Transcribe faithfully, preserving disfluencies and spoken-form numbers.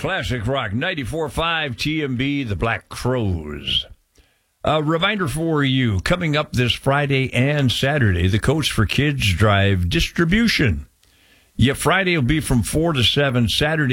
Classic Rock ninety-four point five T M B, the Black Crowes. A reminder for you, coming up this Friday and Saturday, the Coats for Kids Drive distribution. Yeah, Friday will be from four to seven, Saturday